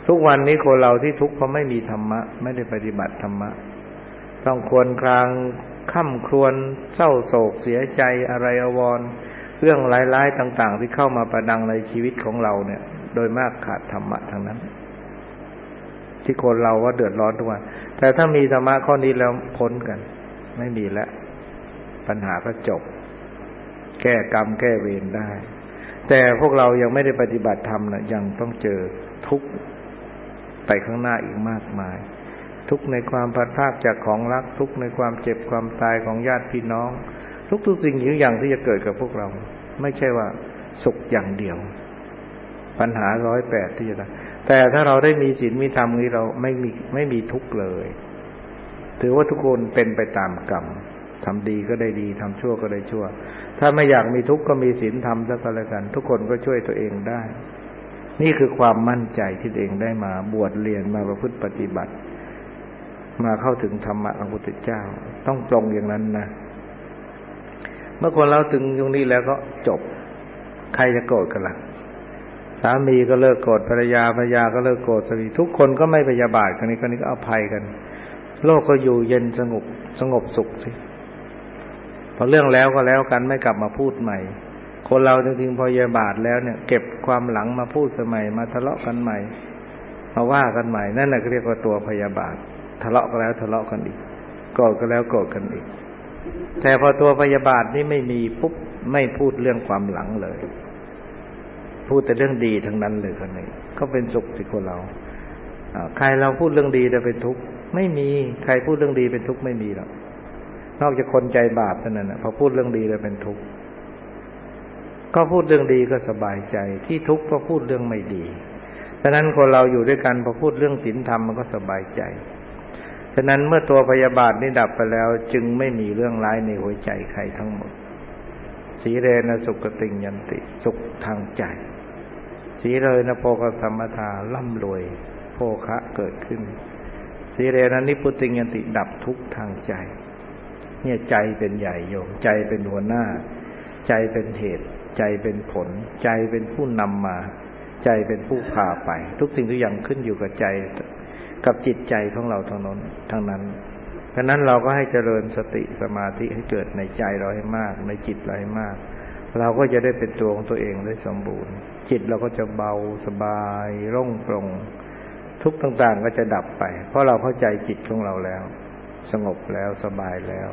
ทุกวันนี้คนเราที่ทุกข์เพราะไม่มีธรรมะไม่ได้ปฏิบัติธรรมะต้องครวญครางค่ำครวญเศร้าโศกเสียใจอะไรอวรเรื่องร้ายๆต่างๆที่เข้ามาประดังในชีวิตของเราเนี่ยโดยมากขาดธรรมะทั้งนั้นที่คนเราว่าเดือดร้อนทุกวันแต่ถ้ามีธรรมะข้อนี้แล้วพ้นกันไม่มีแล้วปัญหาก็จบแก้กรรมแก้เวรได้แต่พวกเรายังไม่ได้ปฏิบัติธรรมนะยังต้องเจอทุกข์ไปข้างหน้าอีกมากมายทุกข์ในความพลัดพรากจากของรักทุกข์ในความเจ็บความตายของญาติพี่น้องทุกสิ่งทุกอย่างที่จะเกิดกับพวกเราไม่ใช่ว่าสุขอย่างเดียวปัญหา108ที่จะได้แต่ถ้าเราได้มีศีลมีธรรมนี้เราไม่มีทุกข์เลยถือว่าทุกคนเป็นไปตามกรรมทำดีก็ได้ดีทำชั่วก็ได้ชั่วถ้าไม่อยากมีทุกข์ก็มีศีลธรรมสักแล้วกันทุกคนก็ช่วยตัวเองได้นี่คือความมั่นใจที่ตัวเองได้มาบวชเรียนมาประพฤติปฏิบัติมาเข้าถึงธรรมะของพระพุทธเจ้าต้องตรงอย่างนั้นนะเมื่อคนเราถึงตรงนี้แล้วก็จบใครจะโกรธกันล่ะสามีก็เลิกโกรธภรรยาก็เลิกโกรธสามีทุกคนก็ไม่พยาบาทกันนี้ก็อภัยกันโลกก็อยู่เย็นสงบสุขสิพอเรื่องแล้วก็แล้วกันไม่กลับมาพูดใหม่คนเราจริงๆพอพยาบาทแล้วเนี่ยเก็บความหลังมาพูดใหม่มาทะเลาะกันใหม่มาว่ากันใหม่นั่นน่ะเรียกว่าตัวพยาบาททะเลาะกันแล้วทะเลาะกันอีกโกรธกันแล้วโกรธกันอีกแต่พอตัวพยาบาทนี่ไม่มีปุ๊บไม่พูดเรื่องความหลังเลยพูดแต่เรื่องดีทั้งนั้นเลยคนนี้ก็เป็นสุขที่คนเราใครเราพูดเรื่องดีแต่เป็นทุกข์ไม่มีใครพูดเรื่องดีเป็นทุกข์ไม่มีหรอกนอกจากคนใจบาปเท่านั้นนะพอพูดเรื่องดีแล้วเป็นทุกข์ก็พูดเรื่องดีก็สบายใจที่ทุกข์เพราะพูดเรื่องไม่ดีฉะนั้นคนเราอยู่ด้วยกันพอพูดเรื่องศีลธรรมมันก็สบายใจฉะนั้นเมื่อตัวพยาบาทนี่ดับไปแล้วจึงไม่มีเรื่องร้ายในหัวใจใครทั้งหมดสีเรนะสุขติยันติสุขทางใจสีเรนะโภคสัมปทาร่ำรวยโภคะเกิดขึ้นสีเรนะนิพพุติยันติดับทุกข์ทางใจเนี่ยใจเป็นใหญ่โยมใจเป็นหัวหน้าใจเป็นเหตุใจเป็นผลใจเป็นผู้นำมาใจเป็นผู้พาไปทุกสิ่งทุกอย่างขึ้นอยู่กับใจกับจิตใจของเราทั้งนั้นฉะนั้นเราก็ให้เจริญสติสมาธิให้เกิดในใจเราให้มากในจิตเราให้มากเราก็จะได้เป็นตัวของตัวเองได้สมบูรณ์จิตเราก็จะเบาสบายโล่งโปร่งทุกต่างๆก็จะดับไปเพราะเราเข้าใจจิตของเราแล้วสงบแล้วสบายแล้ว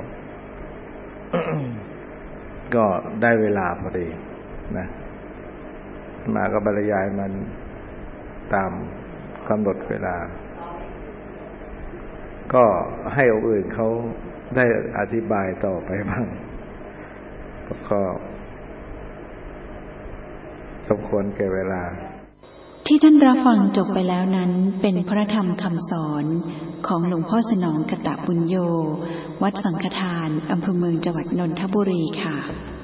ก็ได้เวลาพอดีนะมาก็บรรยายมันตามกำหนดเวลาก็ให้องค์อื่นเขาได้อธิบายต่อไปบ้างก็สมควรแก่เวลาที่ท่านรับฟังจบไปแล้วนั้นเป็นพระธรรมคำสอนของหลวงพ่อสนองกตบุญโยวัดสังฆทานอำเภอเมืองจังหวัดนนทบุรีค่ะ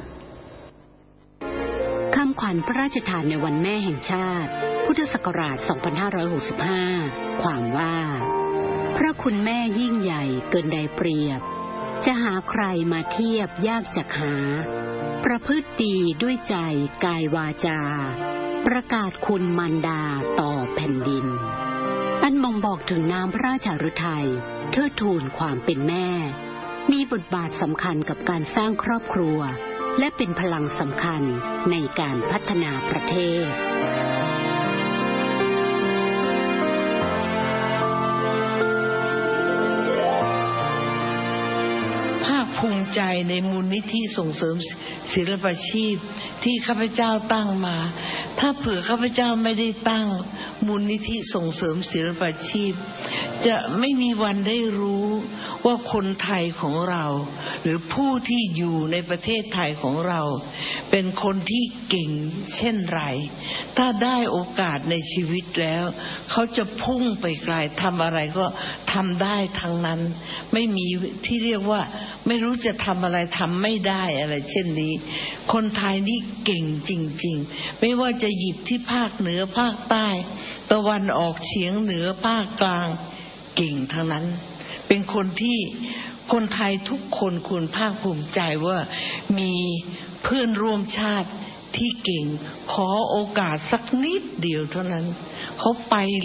คำขวัญพระราชทานในวันแม่แห่งชาติพุทธศักราช 2565 ความว่าพระคุณแม่ยิ่งใหญ่เกินใดเปรียบจะหาใครมาเทียบยากจักหาประพฤติดีด้วยใจกายวาจาประกาศคุณมารดาต่อแผ่นดินอันบ่งบอกถึงน้ำพระราชฤทัยเทิดทูนความเป็นแม่มีบทบาทสำคัญกับการสร้างครอบครัวและเป็นพลังสำคัญในการพัฒนาประเทศภูมิใจในมูลนิธิส่งเสริมศิลปาชีพที่ข้าพเจ้าตั้งมาถ้าเผื่อข้าพเจ้าไม่ได้ตั้งมูลนิธิส่งเสริมศิลปาชีพจะไม่มีวันได้รู้ว่าคนไทยของเราหรือผู้ที่อยู่ในประเทศไทยของเราเป็นคนที่เก่งเช่นไรถ้าได้โอกาสในชีวิตแล้วเขาจะพุ่งไปไกลทำอะไรก็ทำได้ทั้งนั้นไม่มีที่เรียกว่าไม่รู้จะทำอะไรทำไม่ได้อะไรเช่นนี้คนไทยนี่เก่งจริงๆไม่ว่าจะหยิบที่ภาคเหนือภาคใต้ตะวันออกเฉียงเหนือภาคกลางเก่งทั้งนั้นเป็นคนที่คนไทยทุกคนควรภาคภูมิใจว่ามีเพื่อนร่วมชาติที่เก่งขอโอกาสสักนิดเดียวเท่านั้นเขาไป